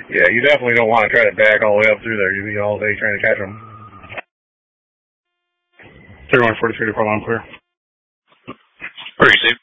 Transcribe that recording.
Yeah, you definitely don't want to try to back all the way up through there. You'll be all day trying to catch them. 3143 to Portland clear. Where are you, Steve?